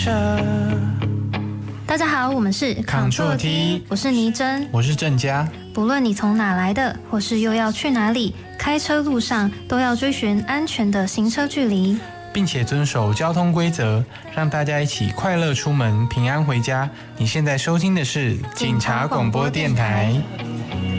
大家好，我们是 Ctrl T， 我是倪真， 我是郑佳。 不论你从哪来的，或是又要去哪里，开车路上都要追寻安全的行车距离， 并且遵守交通规则，让大家一起快乐出门，平安回家。你现在收听的是警察广播电台。